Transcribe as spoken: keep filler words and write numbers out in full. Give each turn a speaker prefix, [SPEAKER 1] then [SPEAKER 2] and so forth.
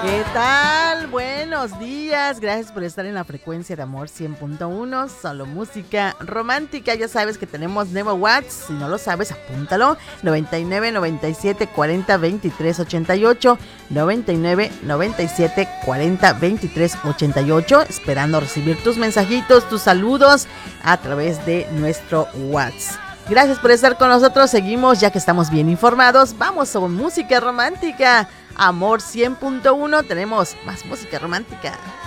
[SPEAKER 1] ¿Qué tal? Buenos días. Gracias por estar en la frecuencia de Amor cien punto uno. Solo música romántica. Ya sabes que tenemos nuevo WhatsApp. Si no lo sabes, apúntalo. noventa y nueve, noventa y siete, cuarenta, veintitrés, ochenta y ocho. noventa y nueve, noventa y siete, cuarenta, veintitrés, ochenta y ocho. Esperando recibir tus mensajitos, tus saludos a través de nuestro WhatsApp. Gracias por estar con nosotros. Seguimos, ya que estamos bien informados. Vamos con música romántica. Amor cien punto uno, tenemos más música romántica.